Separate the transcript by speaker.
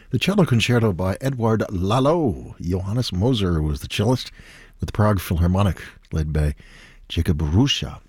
Speaker 1: The cello concerto by Edouard Lalo. Johannes Moser was the cellist with the Prague Philharmonic, led by Jacob Ruscha.